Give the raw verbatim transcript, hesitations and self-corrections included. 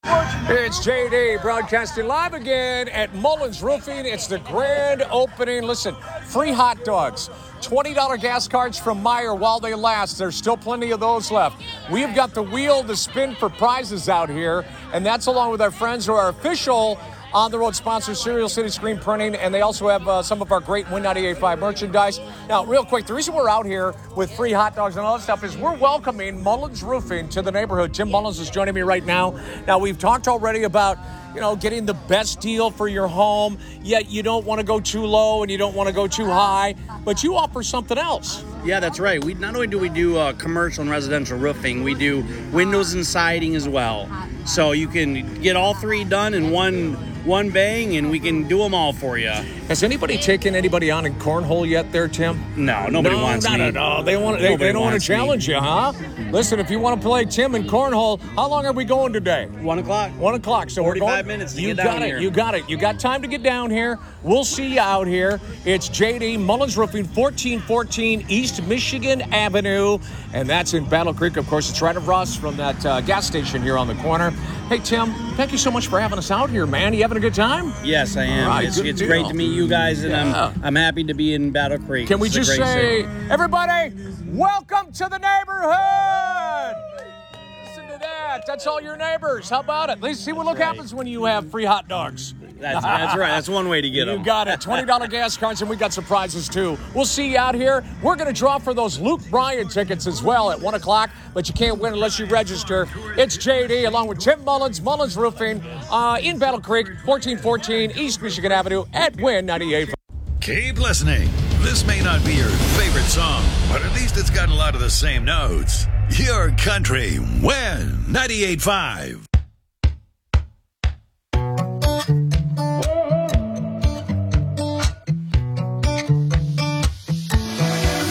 It's J D broadcasting live again at Mullins Roofing. It's the grand opening. Listen, free hot dogs, twenty dollars gas cards from Meyer while they last. There's still plenty of those left. We've got the wheel to spin for prizes out here, and that's along with our friends who are official on-the-road sponsor, Serial City Screen Printing, and they also have uh, some of our great Win ninety-eight point five merchandise. Now, real quick, the reason we're out here with free hot dogs and all that stuff is we're welcoming Mullins Roofing to the neighborhood. Tim Mullins is joining me right now. Now, we've talked already about, you know, getting the best deal for your home, yet you don't want to go too low and you don't want to go too high, but you offer something else. Yeah, that's right. We not only do we do uh, commercial and residential roofing, we do windows and siding as well. So you can get all three done in one one bang, and we can do them all for you. Has anybody taken anybody on in cornhole yet there, Tim? No, nobody no, wants no, me. No, no, no. They, want, they, they don't want to challenge me. you, huh? Listen, if you want to play Tim in cornhole, how long are we going today? One o'clock. One o'clock. So forty-five we're going, minutes to you get got down it, here. You got it. You got time to get down here. We'll see you out here. It's J D Mullins Roofing, fourteen fourteen East Michigan Avenue, and that's in Battle Creek. Of course, it's right across from that uh, gas station here on the corner. Hey, Tim, thank you so much for having us out here, man. You having a good time? Yes, I am. Right, it's good it's deal. great to meet you guys, and Yeah. I'm I'm happy to be in Battle Creek. Can we It's a just great say, city. everybody, welcome to the neighborhood? Listen to that. That's all your neighbors. How about it? Let's see what look right. happens when you have free hot dogs. That's that's right. That's one way to get them. You got it. twenty dollars gas cards, and we got surprises, too. We'll see you out here. We're going to draw for those Luke Bryan tickets as well at one o'clock, but you can't win unless you register. It's J D along with Tim Mullins, Mullins Roofing, uh, in Battle Creek, fourteen fourteen East Michigan Avenue at Win ninety-eight point five. Keep listening. This may not be your favorite song, but at least it's got a lot of the same notes. Your country, Win ninety-eight point five.